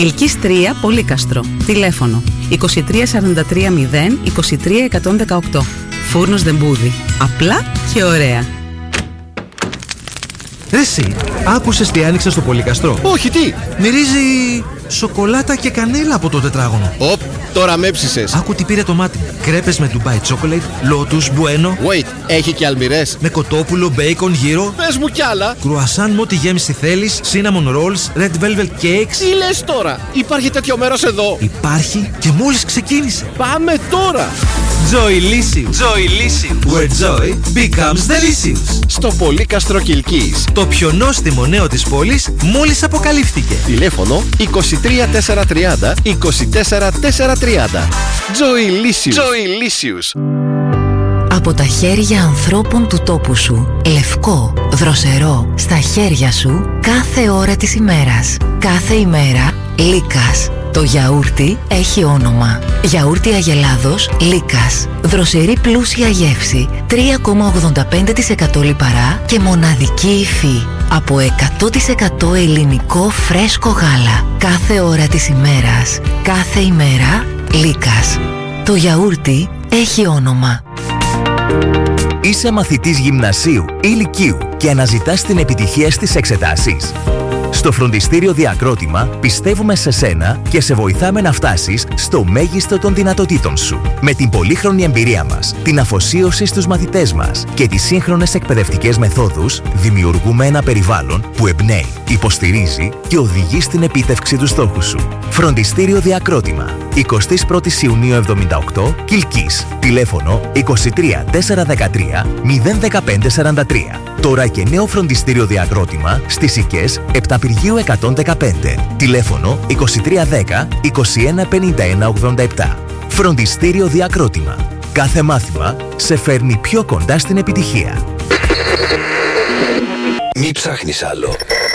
Κιλκής 3, Πολύκαστρο. Τηλέφωνο 2343 0 23 118. Φούρνος Δεμπούδη. Απλά και ωραία. Ρε εσύ, άκουσες τι άνοιξα στο Πολύκαστρο? Όχι, τι? Μυρίζει σοκολάτα και κανέλα από το τετράγωνο. Οπ, τώρα με έψησες. Άκου τι πήρε το μάτι. Κρέπες με Dubai Chocolate, Lotus, Bueno. Wait, έχει και αλμυρές? Με κοτόπουλο, μπέικον γύρω. Πες μου κι άλλα. Κρουασάν με ό,τι γέμιση θέλεις. Cinnamon rolls, red velvet cakes. Τι λες τώρα? Υπάρχει τέτοιο μέρος εδώ? Υπάρχει και μόλις ξεκίνησε. Πάμε τώρα. Joylicious. Joylicious. Where joy becomes delicious. Στο Πολύκαστρο Κιλκής. Το πιο νόστιμο νέο της πόλης μόλις αποκαλύφθηκε. Τηλέφωνο 23430 24430. Joylicious. Joylicious. Από τα χέρια ανθρώπων του τόπου σου. Λευκό, δροσερό, στα χέρια σου κάθε ώρα της ημέρας. Κάθε ημέρα Λίκας. Το γιαούρτι έχει όνομα. Γιαούρτι Αγελάδος Λίκας. Δροσερή πλούσια γεύση, 3,85% λιπαρά και μοναδική υφή. Από 100% ελληνικό φρέσκο γάλα. Κάθε ώρα της ημέρας. Κάθε ημέρα Λίκας. Το γιαούρτι έχει όνομα. Είσαι μαθητής γυμνασίου ή λυκείου και αναζητάς την επιτυχία στις εξετάσεις? Στο Φροντιστήριο Διακρότημα πιστεύουμε σε σένα και σε βοηθάμε να φτάσεις στο μέγιστο των δυνατοτήτων σου. Με την πολύχρονη εμπειρία μας, την αφοσίωση στους μαθητές μας και τις σύγχρονες εκπαιδευτικές μεθόδους, δημιουργούμε ένα περιβάλλον που εμπνέει, υποστηρίζει και οδηγεί στην επίτευξη του στόχου σου. Φροντιστήριο Διακρότημα. 21η Ιουνίου 78, Κιλκής. Τηλέφωνο 23 413 01543. Τώρα και νέο φροντιστήριο Διακρότημα στις Οικές, Επταπηργίου 115. Τηλέφωνο 2310 21 51 87. Φροντιστήριο Διακρότημα. Κάθε μάθημα σε φέρνει πιο κοντά στην επιτυχία. Μη ψάχνεις άλλο.